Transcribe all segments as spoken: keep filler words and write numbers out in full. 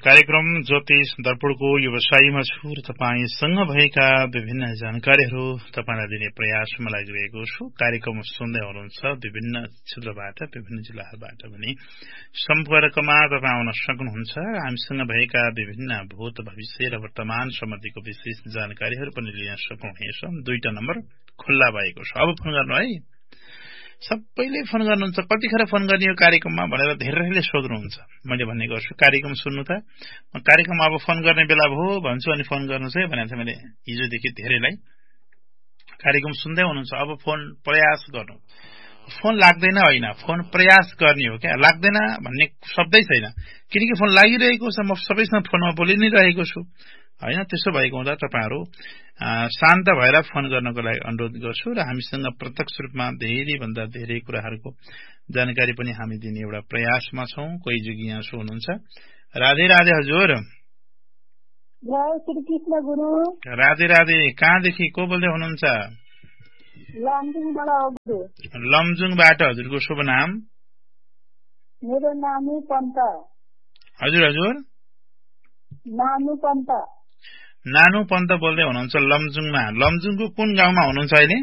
कार्यक्रम ज्योतिष दर्पणको व्यवसायीमा छु र तपाईसँग भएका विभिन्न जानकारीहरू तपाईलाई दिने प्रयासमा लागिरहेको छु। कार्यक्रम सुन्दै हुनुहुन्छ विभिन्न क्षेत्रबाट, विभिन्न जिल्लाहरूबाट पनि सम्पर्कमा तपाईँ आउन सक्नुहुन्छ। हामीसँग भएका विभिन्न भूत, भविष्य र वर्तमान सम्बन्धीको विशेष जानकारीहरू पनि लिन सक्नुहुनेछ। दुईटा नम्बर खुल्ला भएको छ। अब फोन गर्नु है। सबैले फोन गर्नुहुन्छ, कतिखेर फोन गर्ने यो कार्यक्रममा भनेर धेरैले सोध्नुहुन्छ। मैले भन्ने गर्छु कार्यक्रम सुन्नु त, कार्यक्रम अब फोन गर्ने बेला भयो भन्छु अनि फोन गर्नुहोस् है भनेको थिएँ मैले हिजोदेखि धेरैलाई। कार्यक्रम सुन्दै हुनुहुन्छ, अब फोन प्रयास गर्नु। फोन लाग्दैन होइन, फोन प्रयास गर्ने हो क्या। लाग्दैन भन्ने शब्दै छैन, किनकि फोन लागिरहेको छ। म सबैसँग फोनमा बोलि नै रहेको छु होइन। त्यसो भएको हुँदा तपाईहरू शान्त भएर फोन गर्नको लागि अनुरोध गर्छु र हामीसँग प्रत्यक्ष रूपमा धेरै भन्दा धेरै कुराहरूको जानकारी पनि हामी दिने एउटा प्रयासमा छौं। कोही जिज्ञासु हुनुहुन्छ। राधे राधे हजुर। जय श्री कृष्ण गुरु। राधे राधे। कहाँदेखि को बोल्दै हुनुहुन्छ? लमजुङबाट हो गुरु। लमजुङबाट। हजुरको शुभ नाम? मेरो नानु पन्त। हजुर हजुर। नानु पन्त। नानु पन्त बोल्दै हुनुहुन्छ लमजुङमा। लमजुङको कुन गाउँमा हुनुहुन्छ अहिले?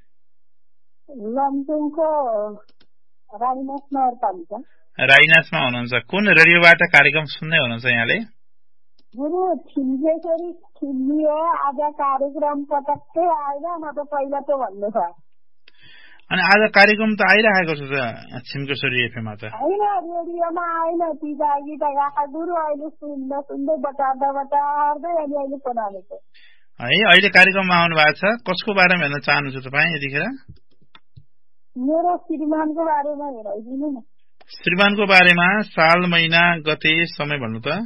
लमजुङको राइनास नगरपालिका। राइनासमा हुनुहुन्छ। कुन रेडियोबाट कार्यक्रम सुन्दै हुनुहुन्छ यहाँले? गुरु छिम्केश्वरी छिम्लियो। आज कार्यक्रम पटक्कै आएन, म त पहिला त भन्नु छ। अनि आज कार्यक्रम त आइरहेको छ छिम्केश्वरी एफएममा त। होइन, रेडियोमा आएन। पिता गीता गाका गुरु अहिले सुन्दा सुन्दै बटार्दा बटार्दै अनि अहिले फोन आएको है। अहिले कार्यक्रममा आउनु भएको छ। कसको बारेमा हेर्न चाहनुहुन्छ तपाईँ यतिखेर? मेरो श्रीमानको बारेमा हेराइदिनु न। श्रीमानको बारेमा साल, महिना, गते, समय भन्नु त।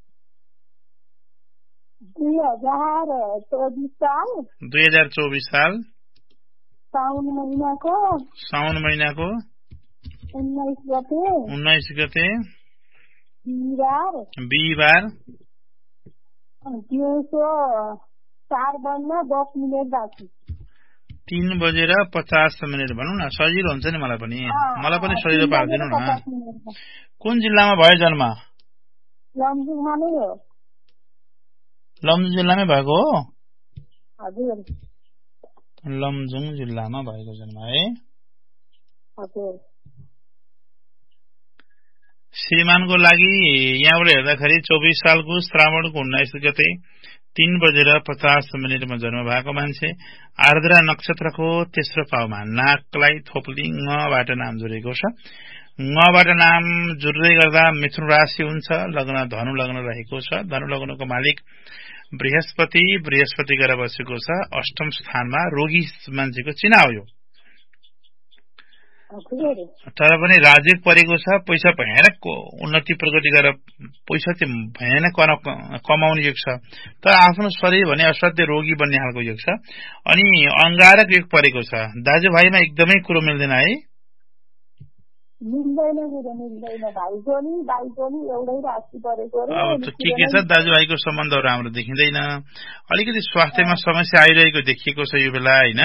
दुई हजार चौबिस साल। दुई हजार चौबिस साल साउन महिनाको साउन महिनाको उन्नाइस गते उन्नाइस गते बिहिबार बिहिबार दिउँसो चार बज्न दस मिनट बाँकी। तीन बजेर पचास मिनट भनौँ न, सजिलो हुन्छ नि मलाई पनि। मलाई पनि सजिलो पारिदिनु न। कुन जिल्लामा भयो जन्म? लमजुङमा नै हो। लमजुङ जिल्लामै भएको हो? हजुर। लमजुङ जिल्लामा भएको जन्म है। हजुर। श्रीमानको लागि यहाँबाट हेर्दाखेरि चौबिस सालको श्रावणको उन्नाइस गते तीन बजेर पचास मिनटमा जन्म भएको मान्छे। आर्द्रा नक्षत्रको तेस्रो पाउमा नाकलाई थोप्ली ngबाट नाम जोडेको छ। ngबाट नाम जुड्दै गर्दा मिथुन राशि हुन्छ। लग्न धनु लग्न रहेको छ। धनु लग्नको मालिक बृहस्पति बृहस्पति गएर बसेको छ अष्टम स्थानमा। रोगी मान्छेको चिना हो यो, तर पनि राजयोग परेको छ। पैसा भयानक उन्नति प्रगति गरेर पैसा चाहिँ भयानक कमाउने योग छ, तर आफ्नो शरीर भने असाध्य रोगी बन्ने खालको योग छ। अनि अंगारक योग परेको छ। दाजुभाइमा एकदमै कुरो मिल्दैन है। मिल्दैन गुरु, मिल्दैन। भाइको नि भाइको नि एउटै राशि परेको रे। अब त के के छ, दाजुभाइको सम्बन्धहरू राम्रो देखिँदैन। अलिकति स्वास्थ्यमा समस्या आइरहेको देखिएको छ यो बेला होइन।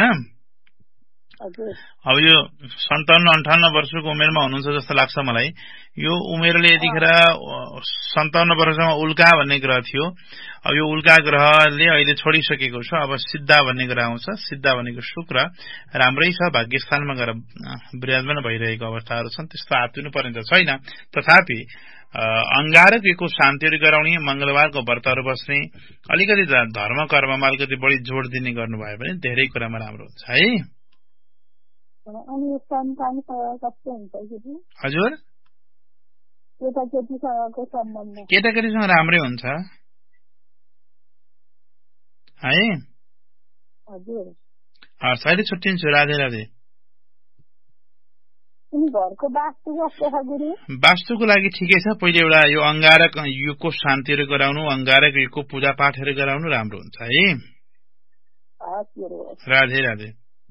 अब यो सन्ताउन्न अन्ठाउन्न वर्षको उमेरमा हुनुहुन्छ जस्तो लाग्छ मलाई। यो उमेरले यतिखेर सन्ताउन्न वर्षसम्म उल्का भन्ने ग्रह थियो। अब यो उल्का ग्रहले अहिले छोडिसकेको छ। अब सिद्धा भन्ने ग्रह आउँछ। सिद्धा भनेको शुक्र राम्रै छ, भाग्यस्थानमा गएर विराजमान भइरहेको अवस्थाहरू छन्। त्यस्तो हातिनु पर्ने त छैन। तथापि अंगारकको शान्तिहरू गराउने, मंगलबारको व्रतहरू बस्ने, अलिकति धर्म कर्ममा अलिकति बढी जोड दिने गर्नुभयो भने धेरै कुरामा राम्रो हुन्छ है। हजुर, केटाकेटीसँग राम्रै हुन्छ है। हस्, अहिले छुट्टिन्छु। राधे राधे। वास्तुको लागि ठिकै छ। पहिले एउटा यो अंगारक युगको शान्तिहरू गराउनु, अंगारक युगको पूजा पाठहरू गराउनु राम्रो हुन्छ है। राधे राधे।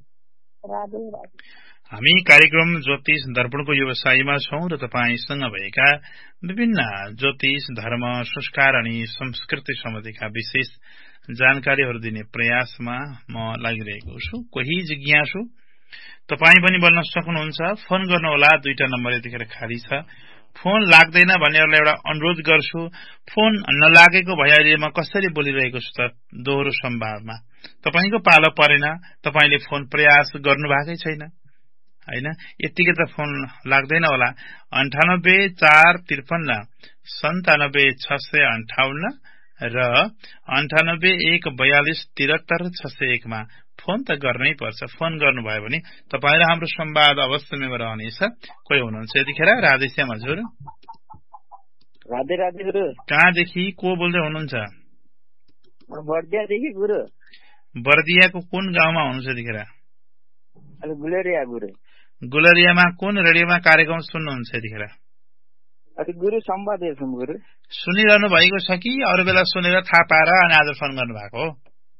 हामी कार्यक्रम ज्योतिष दर्पणको व्यवसायीमा छौं र तपाईसँग भएका विभिन्न ज्योतिष, धर्म, संस्कार अनि संस्कृति सम्बन्धीका विशेष जानकारीहरू दिने प्रयासमा म लागिरहेको छु। कोही जिज्ञासु तपाई पनि बोल्न सक्नुहुन्छ। फोन गर्नुहोला। दुईटा नम्बर यतिखेर खाली छ। फोन लाग्दैन भन्नेहरूलाई एउटा अनुरोध गर्छु। फोन नलागेको भए अहिले म कसरी बोलिरहेको छु त दोहोरो संवादमा। तपाईको पालो परेन, तपाईले फोन प्रयास गर्नु भएकै छैन हैन। यतिकै त फोन लाग्दैन होला। अन्ठानब्बे चार त्रिपन्न सन्तानब्बे छ सय अन्ठाउन्न र अन्ठानब्बे एक बयालिस त्रिहत्तर छ सय एक मा फोन त गर्नै पर्छ। फोन गर्नुभयो भने तपाईँ र हाम्रो संवाद अवश्यमै रहनेछ। कोही हुनुहुन्छ यतिखेर? राधेश्याम हजुर। राधे राधे गुरु। कहाँदेखि को बोल्दै हुनुहुन्छ? बर्दियादेखि गुरु। बर्दियाको कुन गाउँमा हुनुहुन्छ यतिखेर? अलि गुलेरिया गुरु। गुलेरियामा कुन रेडियोमा कार्यक्रम सुन्नुहुन्छ यतिखेर? अलि गुरु संवाद हेर्छौँ गुरु। सुनिरहनु भएको छ कि अरू बेला सुनेर थाहा पाएर अनि आज फोन गर्नु भएको हो?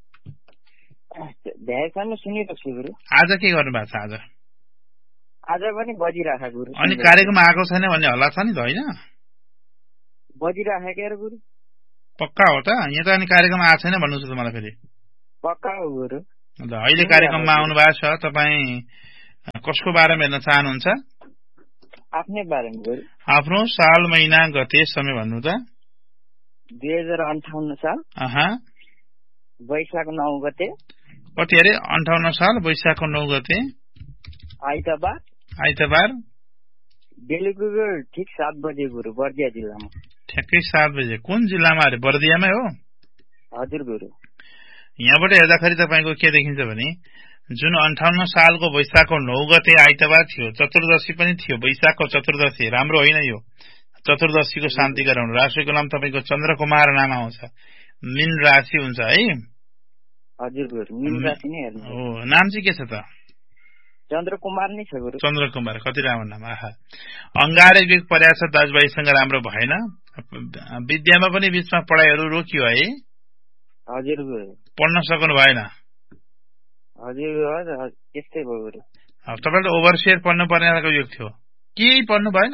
ध्यानसँग सुनिरहेको छु गुरु। आज के गर्नु भएको छ? आज आज पनि बजिरहेको गुरु। अनि कार्यक्रम आएको छैन भन्ने हल्ला छ नि त होइन? बजिरहेको के गुरु? पक्का हो त? यहाँ त अनि कार्यक्रम आएको छैन भन्नु छ त मलाई फेरि। पक्का हो गुरु। ल अहिले कार्यक्रममा आउनु भएको छ। तपाईँ कसको बारेमा हेर्न चाहनुहुन्छ? आफ्नै बारेमा गुरु। आफ्नो साल महिना गते समय भन्नु त। दुई हजार अन्ठाउन्न साल अहा वैशाख नौ गते। कति अरे? अन्ठाउन्न साल वैशाख नौ गते आइतबार। आइतबार बेलुकी ठिक सात बजे गुरु बर्दिया जिल्लामा। ठ्याक्कै सात बजे। कुन जिल्लामा अरे? बर्दियामै हो? हजुर गुरु। यहाँबाट हेर्दाखेरि तपाईँको के देखिन्छ भने जुन अन्ठाउन्न सालको वैशाखको नौ गते आइतबार थियो, चतुर्दशी पनि थियो। वैशाखको चतुर्दशी राम्रो होइन यो। चतुर्दशीको शान्ति गराउनु। राशिको नाम तपाईँको चन्द्रकुमार नाम आउँछ। मीन राशि हुन्छ है? हजुर गुरु। मीन राशि नै हेर्नु। हो। नाम चाहिँ के छ त? चन्द्रकुमार नै छ गुरु। चन्द्रकुमार कति राम्रो नाम। आहा अंगारे वेग पर्या छ। दाजुभाइसँग राम्रो भएन। विद्यामा पनि बीचमा पढाइहरू रोकियो है? हजुर गुरु। पढ्न सक्नु भएन? हजुर त्यस्तै भयो गुरु। तपाईँले ओभरसियर पढ्नु पर्नेको योग थियो। केही पढ्नु भएन?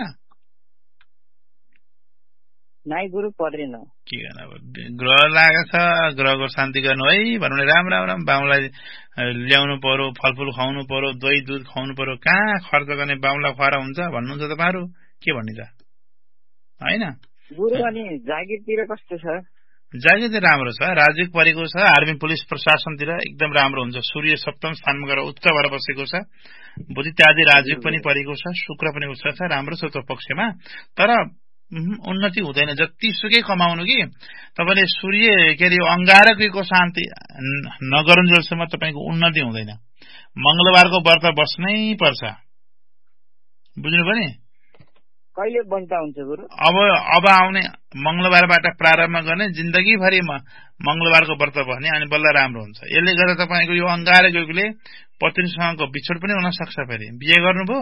नाइ गुरु पढेन। के गर्नु अब? ग्रह लागेको छ, ग्रहको शान्ति गर्नु है भन्नु। राम राम राम। बाउलाई ल्याउनु पर्यो, फलफुल खुवाउनु पर्यो, दही दुध खुवाउनु पर्यो। कहाँ खर्च गर्ने? बाउलाई खुवाएर हुन्छ भन्नुहुन्छ तपाईँहरू? के भन्ने त होइन गुरु। अनि जागिरतिर कस्तो छ? जागिर चाहिँ राम्रो छ। राजयोग परेको छ। आर्मी पुलिस प्रशासनतिर एकदम राम्रो हुन्छ। सूर्य सप्तम स्थानमा गएर उच्च भएर बसेको छ। बुद्धि इत्यादि राजयोग पनि परेको छ। शुक्र पनि उच्च छ। राम्रो छ त्यो पक्षमा। तर उन्नति हुँदैन। जतिसुकै कमाउनु कि तपाईँले सूर्य के अरे अंगारकको शान्ति नगरुन्जेलसम्म तपाईँको उन्नति हुँदैन। मंगलबारको व्रत बस्नै पर्छ। बुझ्नुभयो नि? कहिले बस्दा हुन्छ गुरु? अब अब आउने मंगलबारबाट प्रारम्भ गर्ने जिन्दगीभरि मंगलबारको व्रत बस्ने अनि बल्ल राम्रो हुन्छ। यसले गर्दा तपाईँको यो अंगारकले पत्नीसँगको बिछोड पनि हुन सक्छ। फेरि बिहे गर्नुभयो?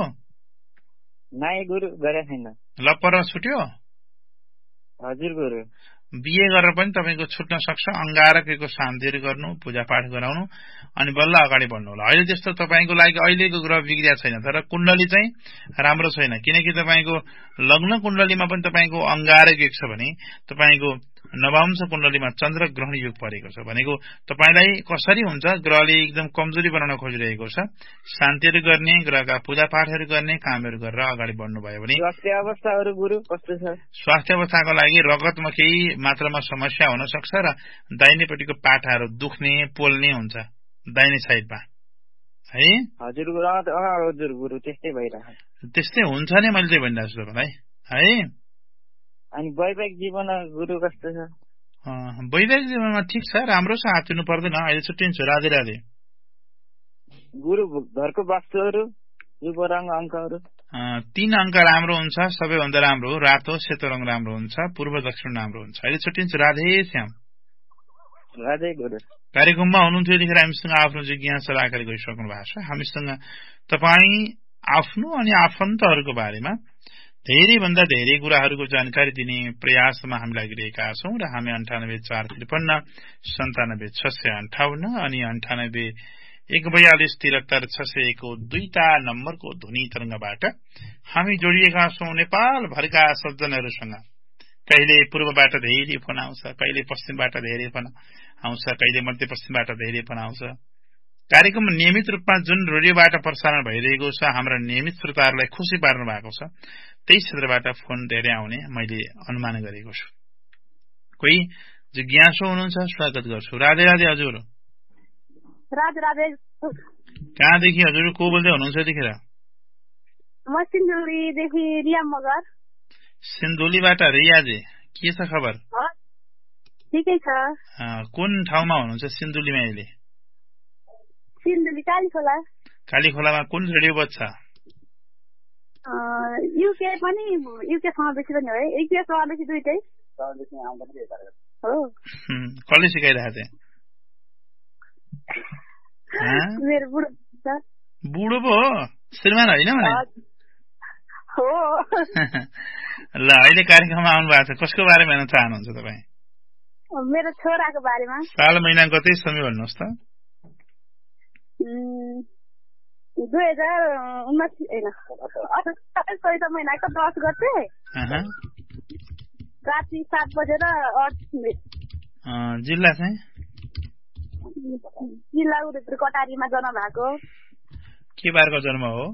नाइ गुरु गरेको छैन। लप्पर छुट्यो? हजुर गुरु। बिहे गरेर पनि तपाईँको छुट्न सक्छ। अंगारकको शान्तिहरू गर्नु, पूजापाठ गराउनु अनि बल्ल अगाडि बढ्नु होला। अहिले त्यस्तो तपाईँको लागि अहिलेको ग्रह बिग्रिया छैन। तर कुण्डली चाहिँ राम्रो छैन। किनकि तपाईँको लग्न कुण्डलीमा पनि तपाईँको अंगारक योग छ भने तपाईँको नवांश कुण्डलीमा चन्द्र ग्रहण योग परेको छ भनेको तपाईलाई कसरी हुन्छ? ग्रहले एकदम कमजोरी बनाउन खोजिरहेको छ। शान्तिहरू गर्ने, ग्रहका पूजापाठहरू गर्ने, कामहरू गरेर अगाडि बढ्नुभयो भने। स्वास्थ्य अवस्थाहरू गुरु कस्तो छ? स्वास्थ्य अवस्थाको लागि रगतमा केही मात्रामा समस्या हुन सक्छ र दाहिनेपट्टिको पाठाहरू दुख्ने, पोल्ने हुन्छ दाहिने साइडमा है। हजुर गुरु। हजुर गुरु त्यस्तै भइरहेको। त्यस्तै हुन्छ नि। मैले चाहिँ भनिरहेको छु तपाईँलाई है। अनि वैवाहिक जीवन गुरु कस्तो छ? वैवाहिक जीवनमा ठिक छ, राम्रो छ। आत्तिनु पर्दैन। अहिले छुट्टिन्छु। राधे राधे गुरु। घरको वस्तुहरू, शुभ रङ, अङ्कहरू? तीन अङ्क राम्रो हुन्छ। सबैभन्दा राम्रो रातो सेतो रङ राम्रो हुन्छ। पूर्व दक्षिण राम्रो हुन्छ। अहिले छुट्टिन्छु। राधे श्याम। राधे गुरु। कार्यक्रममा हुनुहुन्थ्यो यतिखेर हामीसँग आफ्नो जिज्ञासा राखेर गइसक्नु भएको छ। हामीसँग तपाईँ आफ्नो अनि आफन्तहरूको बारेमा धेरै भन्दा धेरै कुराहरूको जानकारी दिने प्रयासमा हामी लागिरहेका छौँ र हामी अन्ठानब्बे चार त्रिपन्न सन्तानब्बे छ सय अन्ठाउन्न अनि अन्ठानब्बे एक बयालिस त्रिहत्तर छ सयको दुईटा नम्बरको ध्वनि तरंगबाट हामी जोडिएका छौँ नेपाल भरका सज्जनहरूसँग। कहिले पूर्वबाट धेरै फोन आउँछ, कहिले पश्चिमबाट धेरै फोन आउँछ, कहिले मध्यपश्चिमबाट धेरै फोन आउँछ। कार्यक्रम नियमित रूपमा जुन रेडियोबाट प्रसारण भइरहेको छ हाम्रा नियमित श्रोताहरूलाई खुसी पार्नु भएको छ त्यही क्षेत्रबाट फोन धेरै आउने मैले अनुमान गरेको छु। कोही जिज्ञासु हुनुहुन्छ, स्वागत गर्छु। राधे राधे हजुर। राधे राधे। कहाँदेखि हजुर को बोल्दै हुनुहुन्छ यतिखेर? म सिन्धुलीदेखि रिया मगर। सिन्धुलीबाट रियाजी, के छ खबर? ठिकै छ। कुन ठाउँमा हुनुहुन्छ सिन्धुलीमा अहिले? सिन्धुली कालीखोला। कालीखोलामा कुन रेडियो बज्छ? युके पनि, युके समावेशी पनि हो है, युके समावेशी दुईटै हो। कसले सिकाइरहेको थिए? मेरो बुढो बुढो पो हो, श्रीमान होइन भने हो। ल अहिले कार्यक्रममा आउनु भएको छ, कसको बारेमा हेर्न चाहनुहुन्छ तपाईँ? मेरो छोराको बारेमा। साल महिना कतै समय भन्नुहोस् त। दुई हजार उन्नाइस होइन चैत महिनाको दस गते राति सात बजेर अडतिस मिनट। जिल्ला चाहिँ? जिल्ला उदयपुर कटारीमा जन्म भएको। के बारको जन्म हो?